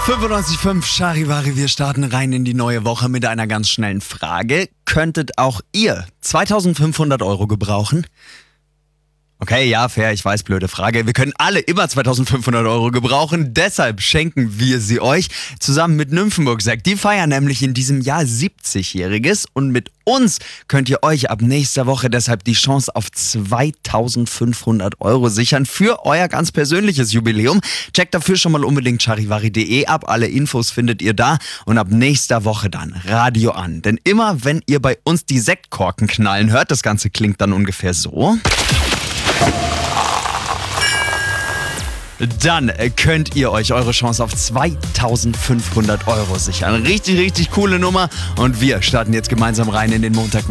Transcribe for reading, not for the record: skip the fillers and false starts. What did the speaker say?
95.5 Charivari, wir starten rein in die neue Woche mit einer ganz schnellen Frage. Könntet auch ihr 2.500 Euro gebrauchen? Okay, ja, fair, ich weiß, blöde Frage. Wir können alle immer 2.500 Euro gebrauchen, deshalb schenken wir sie euch zusammen mit Nymphenburg Sekt. Die feiern nämlich in diesem Jahr 70-Jähriges und mit uns könnt ihr euch ab nächster Woche deshalb die Chance auf 2.500 Euro sichern für euer ganz persönliches Jubiläum. Checkt dafür schon mal unbedingt charivari.de ab, alle Infos findet ihr da und ab nächster Woche dann Radio an. Denn immer wenn ihr bei uns die Sektkorken knallen hört, das Ganze klingt dann ungefähr so. Dann könnt ihr euch eure Chance auf 2.500 Euro sichern. Richtig, richtig coole Nummer. Und wir starten jetzt gemeinsam rein in den Montag.